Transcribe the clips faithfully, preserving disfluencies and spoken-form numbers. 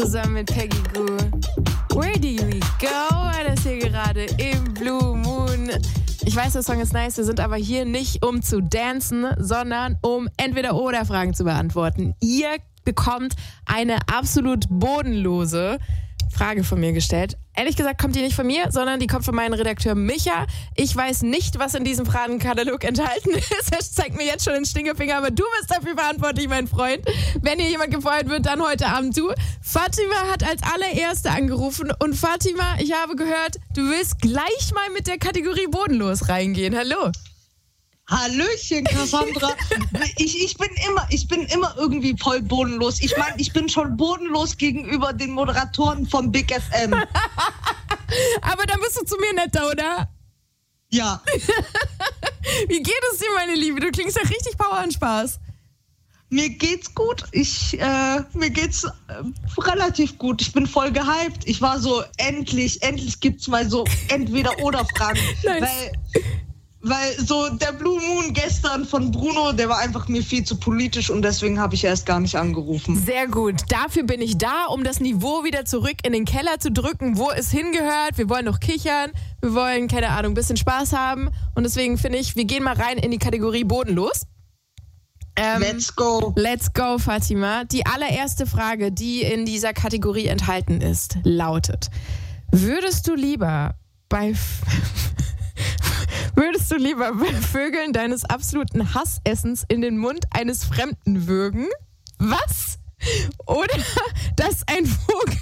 zusammen mit Peggy Gou. Where do we go? War das hier gerade im Blue Moon. Ich weiß, der Song ist nice, wir sind aber hier nicht, um zu dancen, sondern um Entweder-Oder-Fragen zu beantworten. Ihr bekommt eine absolut bodenlose Frage von mir gestellt. Ehrlich gesagt kommt die nicht von mir, sondern die kommt von meinem Redakteur Micha. Ich weiß nicht, was in diesem Fragenkatalog enthalten ist. Er zeigt mir jetzt schon den Stinkefinger, aber du bist dafür verantwortlich, mein Freund. Wenn hier jemand gefeuert wird, dann heute Abend du. Fatima hat als allererste angerufen und Fatima, ich habe gehört, du willst gleich mal mit der Kategorie bodenlos reingehen. Hallo. Hallöchen, Cassandra. ich, ich, bin immer, ich bin immer irgendwie voll bodenlos. Ich meine, ich bin schon bodenlos gegenüber den Moderatoren von Big F M. Aber dann bist du zu mir netter, oder? Ja. Wie geht es dir, meine Liebe? Du klingst ja richtig Power und Spaß. Mir geht's gut. Ich, äh, mir geht's äh, relativ gut. Ich bin voll gehypt. Ich war so, endlich, endlich gibt's mal so Entweder-Oder-Fragen. Nice. Weil... Weil so der Blue Moon gestern von Bruno, der war einfach mir viel zu politisch und deswegen habe ich erst gar nicht angerufen. Sehr gut. Dafür bin ich da, um das Niveau wieder zurück in den Keller zu drücken, wo es hingehört. Wir wollen noch kichern, wir wollen, keine Ahnung, ein bisschen Spaß haben. Und deswegen finde ich, wir gehen mal rein in die Kategorie bodenlos. Ähm, let's go. Let's go, Fatima. Die allererste Frage, die in dieser Kategorie enthalten ist, lautet: Würdest du lieber bei... Würdest du lieber bei Vögeln deines absoluten Hassessens in den Mund eines Fremden würgen? Was? Oder dass ein Vogel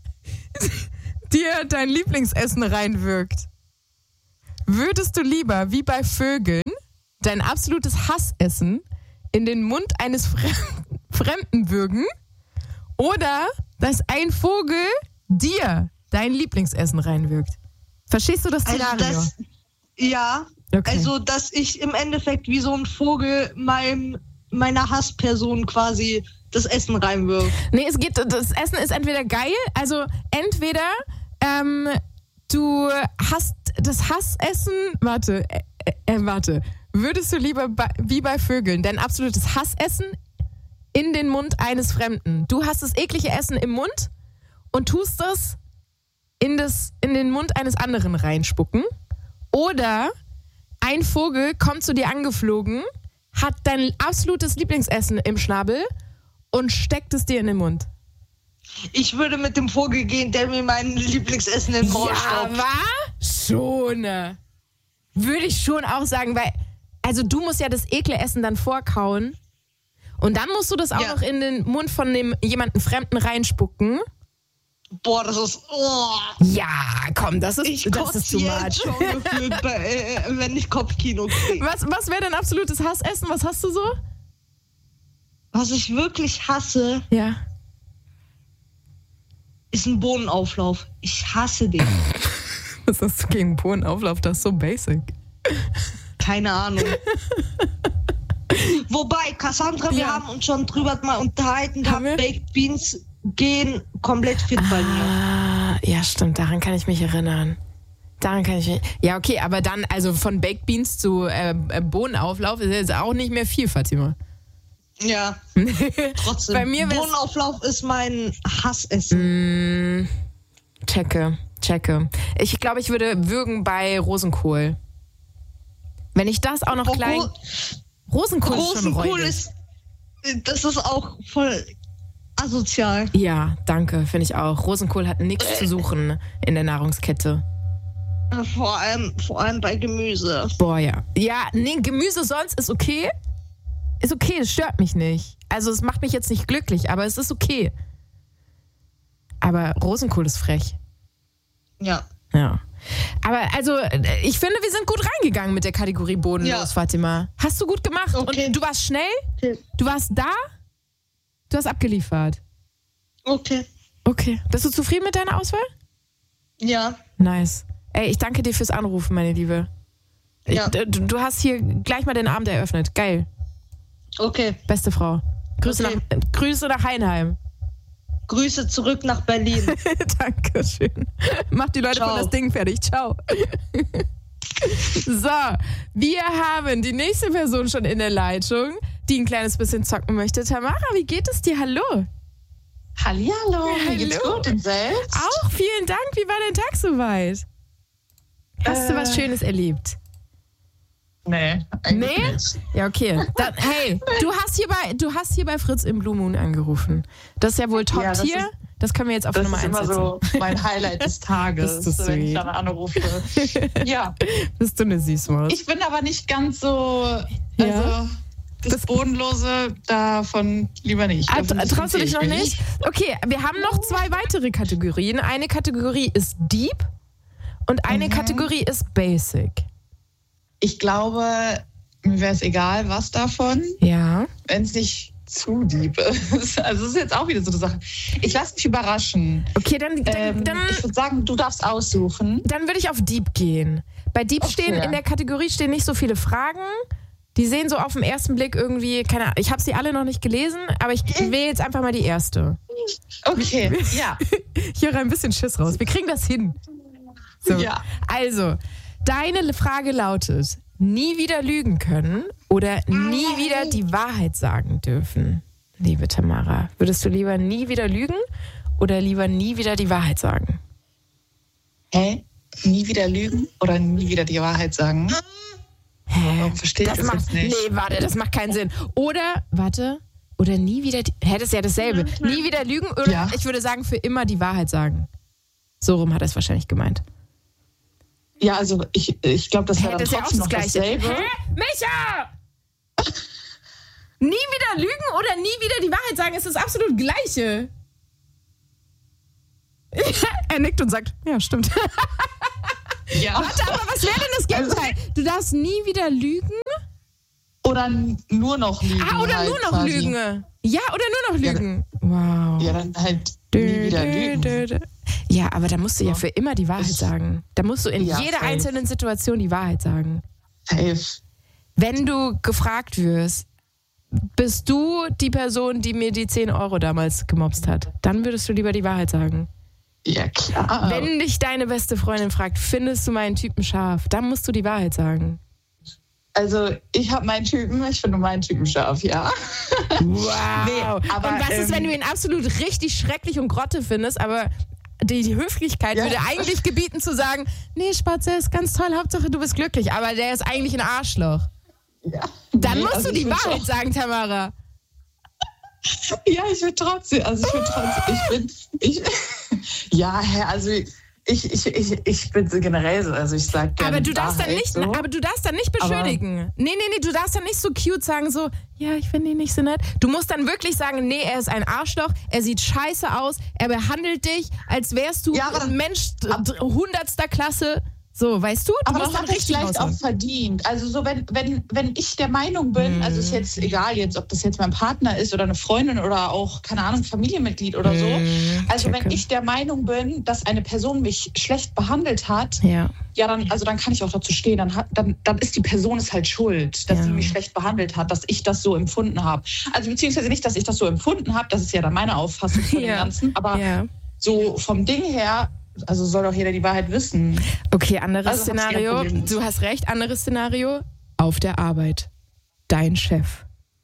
dir dein Lieblingsessen reinwirkt? Würdest du lieber, wie bei Vögeln, dein absolutes Hassessen in den Mund eines Fremden würgen? Oder dass ein Vogel dir dein Lieblingsessen reinwirkt? Verstehst du das Szenario? Also das Ja, okay. Also dass ich im Endeffekt wie so ein Vogel meinem, meiner Hassperson quasi das Essen reinwirf. Nee, es geht, das Essen ist entweder geil, also entweder ähm, du hast das Hassessen, warte, äh, äh, warte, würdest du lieber bei, wie bei Vögeln dein absolutes Hassessen in den Mund eines Fremden? Du hast das eklige Essen im Mund und tust das in, das, in den Mund eines anderen reinspucken? Oder ein Vogel kommt zu dir angeflogen, hat dein absolutes Lieblingsessen im Schnabel und steckt es dir in den Mund. Ich würde mit dem Vogel gehen, der mir mein Lieblingsessen in den Maul staubt. Ja, war schon. Würde ich schon auch sagen, weil, also du musst ja das ekle Essen dann vorkauen und dann musst du das auch ja. noch in den Mund von dem jemanden Fremden reinspucken. Boah, das ist... Oh. Ja, komm, das ist, ich das ist too much. Schon gefühlt, bei, äh, wenn ich Kopfkino kriege. Was, was wäre dein absolutes Hassessen? Was hast du so? Was ich wirklich hasse, Ja. ist ein Bohnenauflauf. Ich hasse den. Was hast du gegen Bohnenauflauf? Das ist so basic. Keine Ahnung. Wobei, Cassandra, wir Ja. haben uns schon drüber mal unterhalten Haben gehabt, wir? Baked Beans gehen komplett fit bei mir. Ah, ja, stimmt, daran kann ich mich erinnern. Daran kann ich mich... Ja, okay, aber dann, also von Baked Beans zu äh, Bohnenauflauf ist jetzt auch nicht mehr viel, Fatima. Ja, trotzdem. Bei mir wär's- Bohnenauflauf ist mein Hassessen. Mm, checke, checke. Ich glaube, ich würde würgen bei Rosenkohl. Wenn ich das auch noch Oh, klein... Ro- Rosenkohl ist schon Rosenkohl räudig. ist, das ist auch voll asozial. Ja, danke, finde ich auch. Rosenkohl hat nichts zu suchen in der Nahrungskette. Vor allem, vor allem bei Gemüse. Boah, ja. Ja, nee, Gemüse sonst ist okay. Ist okay, es stört mich nicht. Also es macht mich jetzt nicht glücklich, aber es ist okay. Aber Rosenkohl ist frech. Ja. Ja. Aber also, ich finde, wir sind gut reingegangen mit der Kategorie bodenlos, Ja. Fatima. Hast du gut gemacht. Okay. Und du warst schnell, Okay. du warst da, du hast abgeliefert. Okay. Okay. Bist du zufrieden mit deiner Auswahl? Ja. Nice. Ey, ich danke dir fürs Anrufen, meine Liebe. Ja. Du, du hast hier gleich mal den Abend eröffnet. Geil. Okay. Beste Frau. Grüße, Okay. nach, Grüße nach Heinheim. Grüße zurück nach Berlin. Dankeschön. Mach die Leute Ciao. von das Ding fertig. Ciao. So, wir haben die nächste Person schon in der Leitung, die ein kleines bisschen zocken möchte. Tamara, wie geht es dir? Hallo. Hallihallo, mir geht's Hallo. gut und selbst? Auch vielen Dank. Wie war dein Tag soweit? Hast Äh, du was Schönes erlebt? Nee, eigentlich Nee? nicht. Ja, okay. Dann, hey, du hast, hier bei, du hast hier bei Fritz im Blue Moon angerufen. Das ist ja wohl Ja, das Top-Tier. ist- Das können wir jetzt auf Das Nummer ist eins immer setzen. so mein Highlight des Tages, Das ist so wenn ich sweet. dann anrufe. Ja, Bist du eine Süßmaus? ich bin aber nicht ganz so, Ja. also das, Das- Bodenlose davon lieber nicht. Ah, Davon traust du dich noch distanziere ich nicht? Okay, wir haben noch zwei weitere Kategorien. Eine Kategorie ist Deep und eine Mhm. Kategorie ist Basic. Ich glaube, mir wäre es egal, was davon, Ja. wenn es nicht zu deep ist. Also es ist jetzt auch wieder so eine Sache. Ich lasse mich überraschen. Okay, dann, dann, Ähm, dann, ich würde sagen, du darfst aussuchen. dann würde ich auf Deep gehen. Bei Deep Okay. stehen, in der Kategorie stehen nicht so viele Fragen. Die sehen so auf den ersten Blick irgendwie, keine Ahnung, ich habe sie alle noch nicht gelesen, aber ich wähle jetzt einfach mal die erste. Okay, ja. Ich höre ein bisschen Schiss raus. Wir kriegen das hin. So. Ja. Also, deine Frage lautet: Nie wieder lügen können oder nie wieder die Wahrheit sagen dürfen? Liebe Tamara, würdest du lieber nie wieder lügen oder lieber nie wieder die Wahrheit sagen? Hä? Nie wieder lügen oder nie wieder die Wahrheit sagen? Hä? Warum verstehe ich Das das macht, jetzt nicht? nee, warte, das macht keinen Sinn. Oder, warte, oder nie wieder, die, hä, das ist ja dasselbe. Nie wieder lügen oder Ja. ich würde sagen, für immer die Wahrheit sagen. So rum hat er es wahrscheinlich gemeint. Ja, also ich, ich glaube, das Hä, wäre dann das ist ja auch trotzdem das noch Gleiche. dasselbe. Hä? Micha! Nie wieder lügen oder nie wieder die Wahrheit sagen ist das absolut Gleiche. Er nickt und sagt, ja, stimmt. Ja. Warte, aber was wäre denn das Gegenteil? Du darfst nie wieder lügen? Oder n- nur noch lügen. Ah, oder halt nur noch quasi. lügen. Ja, oder nur noch Ja, lügen. Wow. Ja, dann halt nie wieder lügen. Ja, aber da musst du ja für immer die Wahrheit Ich- sagen. Da musst du in Ja, jeder safe. einzelnen Situation die Wahrheit sagen. Safe. Wenn du gefragt wirst, bist du die Person, die mir die zehn Euro damals gemobst hat, dann würdest du lieber die Wahrheit sagen. Ja, klar. Wenn dich deine beste Freundin fragt, findest du meinen Typen scharf, dann musst du die Wahrheit sagen. Also, ich habe meinen Typen, ich finde meinen Typen scharf, ja. Wow. Nee, aber, und was ist, ähm, wenn du ihn absolut richtig schrecklich und Grotte findest, aber die, die Höflichkeit Ja. würde eigentlich gebieten zu sagen, nee, Spatze, ist ganz toll, Hauptsache du bist glücklich, aber der ist eigentlich ein Arschloch. ja. Dann Nee, musst also du die ich würd Wahrheit schon- sagen, Tamara. Ja, ich will trotzdem, also ich will trotzdem, ich bin, ich, ja, hä, also ich, ich, ich, ich bin so generell so, also ich sag gerne Aber du die darfst dann Wahrheit, nicht, so. aber du darfst dann nicht Aber- beschönigen. Nee, nee, nee, du darfst dann nicht so cute sagen, so, ja, ich finde ihn nicht so nett. Du musst dann wirklich sagen, nee, er ist ein Arschloch, er sieht scheiße aus, er behandelt dich, als wärst du Ja, aber- ein Mensch d- hundertster Klasse. So, weißt du? Du Aber musst das dann hat er richtig vielleicht auch raushauen. verdient. Also so, wenn, wenn, wenn ich der Meinung bin, Mhm. also ist jetzt egal jetzt, ob das jetzt mein Partner ist oder eine Freundin oder auch, keine Ahnung, Familienmitglied oder so. Mhm, Also checke. wenn ich der Meinung bin, dass eine Person mich schlecht behandelt hat, Ja. ja, dann, also dann kann ich auch dazu stehen. Dann, hat, dann, dann ist die Person es halt schuld, dass Ja. sie mich schlecht behandelt hat, dass ich das so empfunden habe. Also beziehungsweise nicht, dass ich das so empfunden habe, das ist ja dann meine Auffassung von Ja. dem Ganzen, aber Ja. so vom Ding her, also soll doch jeder die Wahrheit wissen. Okay, anderes Also hab's kein Szenario. Problem mit. Du hast recht, anderes Szenario. Auf der Arbeit. Dein Chef.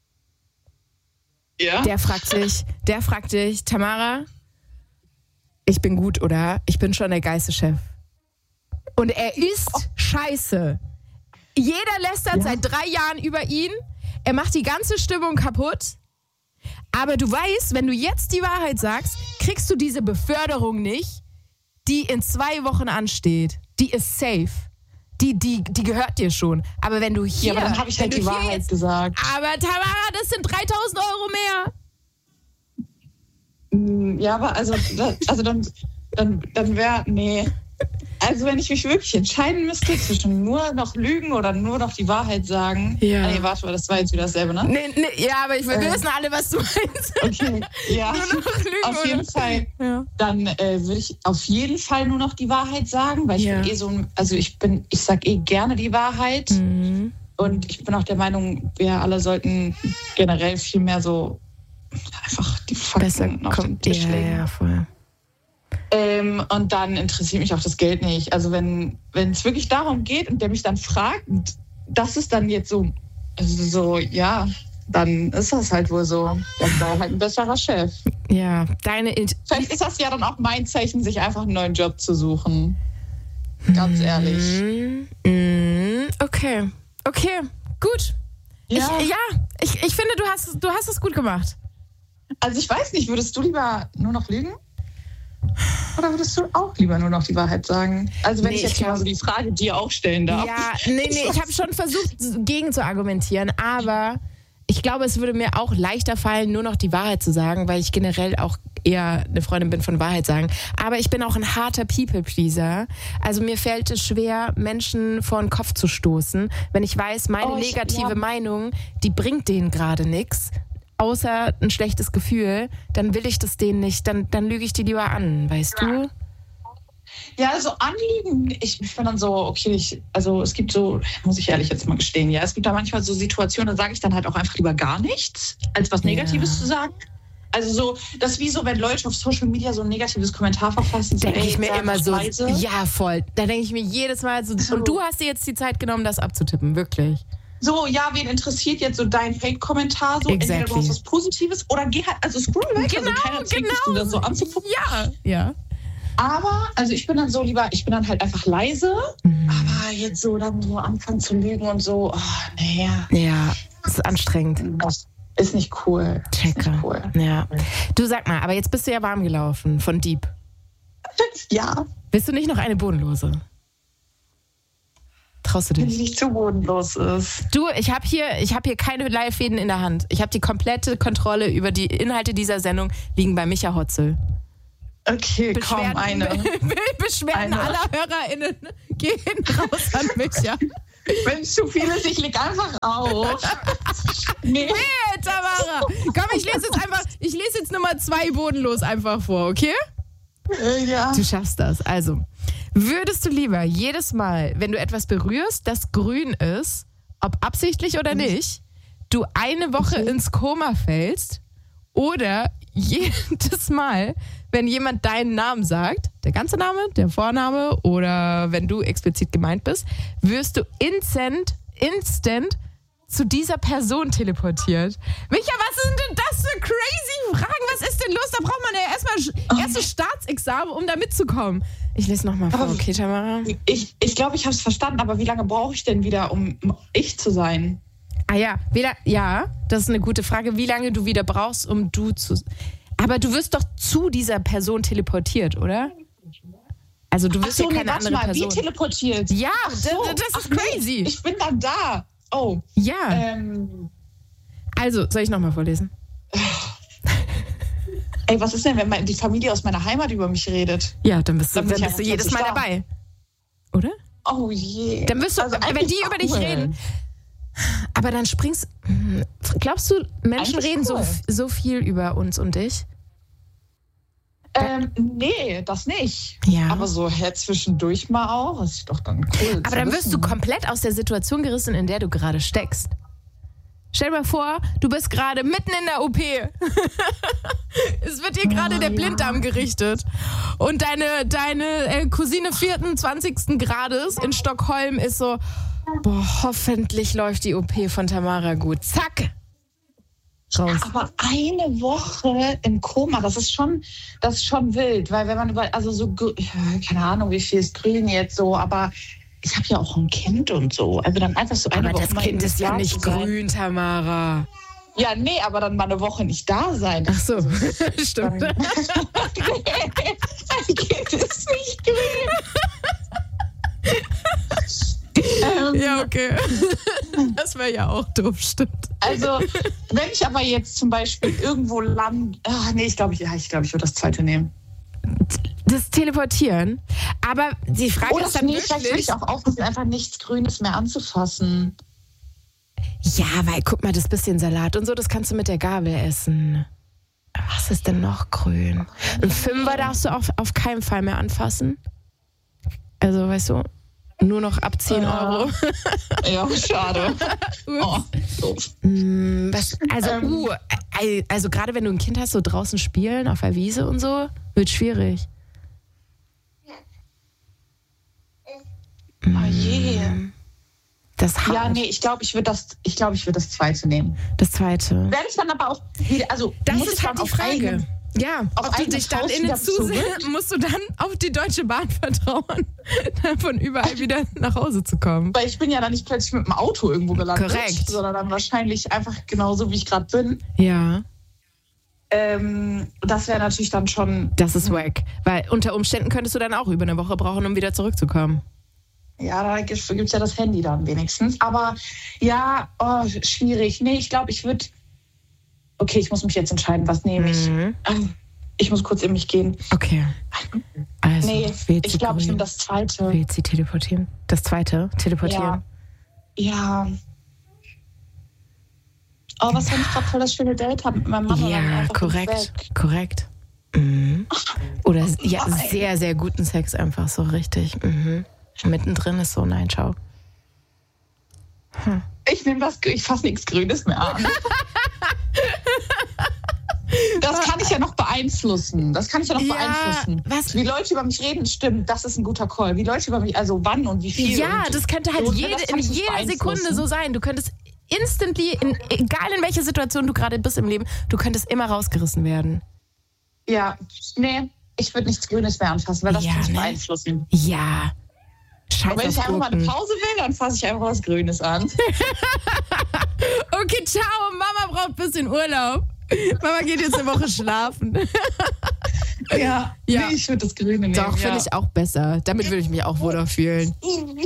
Ja? Der fragt sich, der fragt dich, Tamara, ich bin gut, oder? Ich bin schon der geilste Chef. Und er ist scheiße. Jeder lästert Ja. seit drei Jahren über ihn. Er macht die ganze Stimmung kaputt. Aber du weißt, wenn du jetzt die Wahrheit sagst, kriegst du diese Beförderung nicht, die in zwei Wochen ansteht. Die ist safe. Die, die, die gehört dir schon. Aber wenn du hier... Ja, aber dann habe ich wenn halt du die hier Wahrheit jetzt- gesagt. Aber Tamara, das sind dreitausend Euro mehr. Mm, Ja, aber also, da- also dann, dann, dann wäre, nee. Also wenn ich mich wirklich entscheiden müsste zwischen nur noch lügen oder nur noch die Wahrheit sagen. Ja. Ah, nee, warte mal, das war jetzt wieder dasselbe, ne? Nee, nee, ja, aber ich will, wir Äh. wissen alle, was du meinst. Okay, ja. Nur noch lügen, Auf jeden oder? Fall. Ja. Dann äh, würde ich auf jeden Fall nur noch die Wahrheit sagen, weil ich Ja. bin eh so ein, also ich bin, ich sag eh gerne die Wahrheit. Mhm. Und ich bin auch der Meinung, wir alle sollten generell viel mehr so einfach die Besser Fakten auf den kommt. Tisch Ja, legen. ja, voll. Ähm, und dann interessiert mich auch das Geld nicht. Also wenn wenn es wirklich darum geht und der mich dann fragt, und das ist dann jetzt so, also so, ja, dann ist das halt wohl so. Dann war er halt ein besserer Chef. Ja, deine... Int- Vielleicht ist das ja dann auch mein Zeichen, sich einfach einen neuen Job zu suchen. Ganz ehrlich. Mm, okay, okay, gut. Ja. Ich, ja, ich, ich finde, du hast, du hast es gut gemacht. Also ich weiß nicht, würdest du lieber nur noch lügen? Oder würdest du auch lieber nur noch die Wahrheit sagen? Also wenn Nee, ich jetzt ich mal glaub- so die Frage dir auch stellen darf. Ja, nee, nee, ich habe schon versucht, gegen zu argumentieren, aber ich glaube, es würde mir auch leichter fallen, nur noch die Wahrheit zu sagen, weil ich generell auch eher eine Freundin bin von Wahrheit sagen. Aber ich bin auch ein harter People-Pleaser. Also mir fällt es schwer, Menschen vor den Kopf zu stoßen, wenn ich weiß, meine Oh, ich- negative ja. Meinung, die bringt denen gerade nichts, außer ein schlechtes Gefühl, dann will ich das denen nicht, dann, dann lüge ich die lieber an, weißt du? Ja, also anlügen, ich, ich bin dann so, okay, ich, also es gibt so, muss ich ehrlich jetzt mal gestehen, ja, es gibt da manchmal so Situationen, da sage ich dann halt auch einfach lieber gar nichts, als was Negatives Ja. zu sagen. Also so, das ist wie so, wenn Leute auf Social Media so ein negatives Kommentar verfassen. So, Denke ey, ich mir sei immer so, leise. ja voll, da denke ich mir jedes Mal so, So. und du hast dir jetzt die Zeit genommen, das abzutippen, wirklich. So, ja, wen interessiert jetzt so dein Hate-Kommentar? So, entweder Exactly. du hast was Positives oder geh halt, also scroll weg, Genau, also keiner zwingt dich, genau. dir das so anzugucken. Ja. Ja. Aber, also ich bin dann so lieber, ich bin dann halt einfach leise, Mhm. aber jetzt so dann so anfangen zu lügen und so, oh, nee, Ja, das ist anstrengend. das ist nicht cool. Ist nicht Checke. cool. Ja. Du sag mal, aber jetzt bist du ja warm gelaufen von Dieb. Ja, Willst du nicht noch eine Bodenlose? Traust du wenn dich? sie nicht zu bodenlos ist. Du, ich habe hier, ich hab hier keine Leihfäden in der Hand. Ich habe die komplette Kontrolle über die Inhalte dieser Sendung, liegen bei Micha Hotzel. Okay, komm, eine. Beschwerden Eine. aller HörerInnen gehen raus an Micha. Wenn es zu viel ist, ich leg einfach auf. Nee. Hey, Tamara! Komm, ich lese jetzt einfach, ich lese jetzt Nummer zwei bodenlos einfach vor, okay? Äh, ja. Du schaffst das. Also, würdest du lieber jedes Mal, wenn du etwas berührst, das grün ist, ob absichtlich oder nicht, du eine Woche Okay. ins Koma fällst oder jedes Mal, wenn jemand deinen Namen sagt, der ganze Name, der Vorname oder wenn du explizit gemeint bist, wirst du instant, instant zu dieser Person teleportiert. Micha, was sind denn das für crazy Fragen? Was ist denn los? Da braucht man ja erstmal erstes Staatsexamen, um da mitzukommen. Ich lese nochmal vor, Aber- okay, Tamara? Ich, ich glaube, ich habe es verstanden, aber wie lange brauche ich denn wieder, um ich zu sein? Ah ja, wie la- ja, das ist eine gute Frage, wie lange du wieder brauchst, um du zu... Aber du wirst doch zu dieser Person teleportiert, oder? Also du wirst ja keine nee, warte andere mal, Person. wie teleportiert? Ja, Ach so. das, das ist Ach nee, crazy. Ich bin dann da. Oh, Ja, ähm, also soll ich nochmal vorlesen? ey, was ist denn, wenn mein, die Familie aus meiner Heimat über mich redet? Ja, dann bist du, Dann bin dann ich bist du ja jedes Mal plötzlich da. dabei. Oder? Oh je. Dann wirst du, Also wenn eigentlich die über dich cool. reden. Aber dann springst. Hm, Glaubst du, Menschen Eigentlich reden so, cool. so viel über uns und dich? Ähm, nee, das nicht. Ja. Aber so hä, zwischendurch mal auch, ist doch dann cool. Aber zu dann wirst du wissen. komplett aus der Situation gerissen, in der du gerade steckst. Stell dir mal vor, du bist gerade mitten in der O P. Es wird dir gerade Oh, der ja. Blinddarm gerichtet. Und deine, deine äh, Cousine vierten, zwanzigsten Grades in Stockholm ist so, boah, hoffentlich läuft die O P von Tamara gut. Zack! Raus. Aber eine Woche im Koma, das ist schon, das ist schon wild, weil wenn man über, also so, grü- ja, keine Ahnung, wie viel ist grün jetzt so, aber ich habe ja auch ein Kind und so, also dann einfach so eine Aber Woche das mal Kind im ist ja Jahr nicht zu sein. grün, Tamara. Ja, nee, aber dann mal eine Woche nicht da sein. Ach so, stimmt. Ein Kind ist nicht grün. ähm, Ja, okay. Das wäre ja auch doof, stimmt. Also, wenn ich aber jetzt zum Beispiel irgendwo lande, ach nee, ich glaube, ich, ja, ich, glaub, ich würde das zweite nehmen. Das Teleportieren. Aber die Frage Oder ist dann nee, vielleicht würde wirklich... ich auch aufpassen, einfach nichts Grünes mehr anzufassen. Ja, weil guck mal, das bisschen Salat und so, das kannst du mit der Gabel essen. Was ist denn noch grün? Ein Fünfer darfst du auf, auf keinen Fall mehr anfassen. Also, weißt du, nur noch ab zehn Ja. Euro. Ja, schade. Oh, doof. Mm, Was, also, Ähm. uh, äh, also gerade wenn du ein Kind hast, so draußen spielen auf der Wiese und so, wird schwierig. Oh je. Das Ja, hart. nee, ich glaube, ich würde das, ich glaube, ich würde das zweite nehmen. Das zweite. Werde ich dann aber auch wieder, also Das muss ist ich halt dann die auf Frage. eigenen- Ja, auf ob du eigene dich dann Faust in den wieder Zusehen, zurück. musst du dann auf die Deutsche Bahn vertrauen, von überall wieder nach Hause zu kommen. Weil ich bin ja dann nicht plötzlich mit dem Auto irgendwo gelandet. Korrekt. Sondern dann wahrscheinlich einfach genauso, wie ich gerade bin. Ja, Ähm, das wäre natürlich dann schon... das ist wack. Weil unter Umständen könntest du dann auch über eine Woche brauchen, um wieder zurückzukommen. Ja, da gibt es ja das Handy dann wenigstens. Aber ja, oh, schwierig. Nee, ich glaube, ich würde... Okay, ich muss mich jetzt entscheiden, was nehme ich. Mhm. Ich muss kurz in mich gehen. Okay. Also, Nee, wählt ich sie glaube, ich grün. nehme das Zweite. Wählt sie teleportieren? Das zweite? Teleportieren? Ja. Oh, was, wenn ich gerade voll das schöne Date habe mit meinem Mann? und dann Ja, einfach bin ich korrekt. weg. Korrekt. Mhm. Oder ja, Nein. sehr, sehr guten Sex einfach so richtig. Mhm. Mittendrin ist so, nein, schau. Hm. Ich nehme was, ich fasse nichts Grünes mehr an. Das kann ich ja noch beeinflussen. Das kann ich ja noch Ja, beeinflussen. was- Wie Leute über mich reden, stimmt, das ist ein guter Call. Wie Leute über mich, also wann und wie viel. Ja, und das könnte halt so, jede, das kann in ich nicht jeder beeinflussen. Sekunde so sein. Du könntest instantly, in, egal in welcher Situation du gerade bist im Leben, du könntest immer rausgerissen werden. Ja, nee, ich würde nichts Grünes mehr anfassen, weil das Ja, kann ich ne? beeinflussen. Ja. Scheiß Und wenn ich auf einfach mal eine Gurken. Pause will, dann fasse ich einfach was Grünes an. Okay, ciao, Mama braucht ein bisschen Urlaub. Mama geht jetzt eine Woche schlafen. Ja, Ja. Nee, ich würde das Grüne nehmen. Doch, finde ja. ich auch besser. Damit würde ich mich auch wohler fühlen.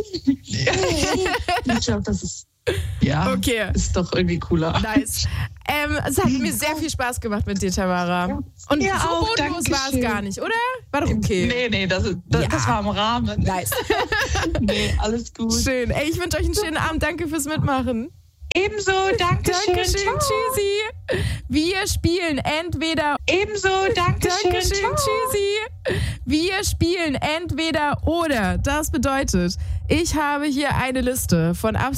Ich glaube, das ist, ja, Okay. ist doch irgendwie cooler. Nice. Ähm, es hat mir sehr viel Spaß gemacht mit dir, Tamara. Und Ja, so auch, bodenlos war es Dankeschön. gar nicht, oder? War doch okay. Nee, nee, das, das, Ja. das war im Rahmen. Nice. Nee, alles gut. Schön. Ey, ich wünsche euch einen schönen Abend. Danke fürs Mitmachen. Ebenso, danke schön. Dankeschön. Tschüssi. Wir spielen entweder... Ebenso, danke schön. Dankeschön. Tschüssi. Wir spielen entweder oder. Das bedeutet, ich habe hier eine Liste von absolut